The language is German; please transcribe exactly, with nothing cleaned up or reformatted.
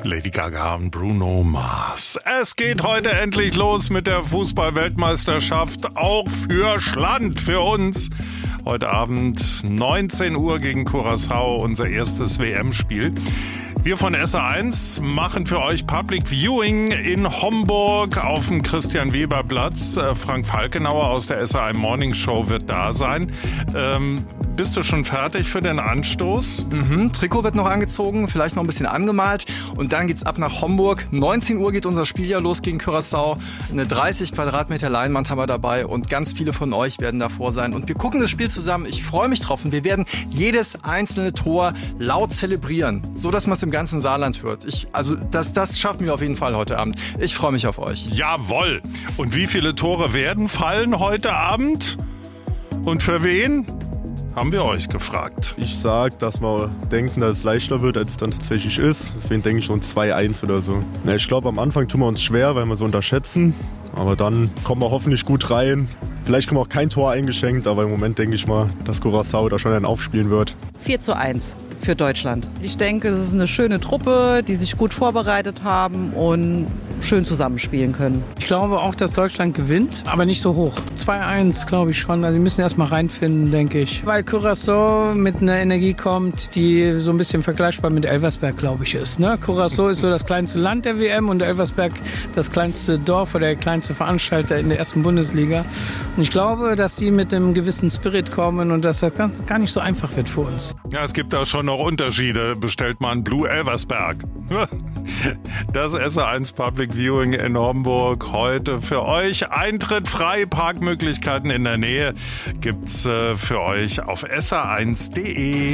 Lady Gaga und Bruno Mars. Es geht heute endlich los mit der Fußball-Weltmeisterschaft, auch für Schland, für uns. Heute Abend neunzehn Uhr gegen Curaçao, unser erstes W M-Spiel. Wir von S A eins machen für euch Public Viewing in Homburg auf dem Christian-Weber-Platz. Frank Falkenauer aus der S A eins Morning Show wird da sein. Ähm, bist du schon fertig für den Anstoß? Mhm, Trikot wird noch angezogen, vielleicht noch ein bisschen angemalt und dann geht's ab nach Homburg. neunzehn Uhr geht unser Spiel ja los gegen Curaçao. Eine dreißig Quadratmeter Leinwand haben wir dabei und ganz viele von euch werden davor sein. Und wir gucken das Spiel zusammen. Ich freue mich drauf und wir werden jedes einzelne Tor laut zelebrieren, so dass man es im ganzen Saarland hört. Ich, also das, das schaffen wir auf jeden Fall heute Abend. Ich freue mich auf euch. Jawohl. Und wie viele Tore werden fallen heute Abend? Und für wen? Haben wir euch gefragt. Ich sag, dass wir denken, dass es leichter wird, als es dann tatsächlich ist. Deswegen denke ich schon zwei eins oder so. Ja, ich glaube, am Anfang tun wir uns schwer, weil wir so unterschätzen. Aber dann kommen wir hoffentlich gut rein. Vielleicht kommen auch kein Tor eingeschenkt, aber im Moment denke ich mal, dass Curaçao da schon einen aufspielen wird. vier zu eins für Deutschland. Ich denke, es ist eine schöne Truppe, die sich gut vorbereitet haben und schön zusammenspielen können. Ich glaube auch, dass Deutschland gewinnt, aber nicht so hoch. zwei eins glaube ich schon. Also die müssen erst mal reinfinden, denke ich. Weil Curaçao mit einer Energie kommt, die so ein bisschen vergleichbar mit Elversberg, glaube ich, ist. Ne? Curaçao ist so das kleinste Land der W M und Elversberg das kleinste Dorf oder der kleinste Veranstalter in der ersten Bundesliga. Und ich glaube, dass sie mit einem gewissen Spirit kommen und dass das ganz, gar nicht so einfach wird für uns. Ja, es gibt da schon noch Unterschiede. Bestellt man Blue Elversberg. Das S A eins Public Viewing in Homburg heute für euch. Eintritt frei, Parkmöglichkeiten in der Nähe gibt's äh, für euch auf S A eins punkt de.